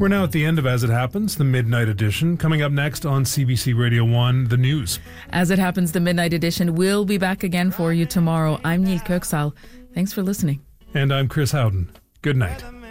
We're now at the end of As It Happens, the Midnight Edition. Coming up next on CBC Radio 1, the news. As It Happens, the Midnight Edition will be back again for you tomorrow. I'm Neil Kirksall. Thanks for listening. And I'm Chris Howden. Good night.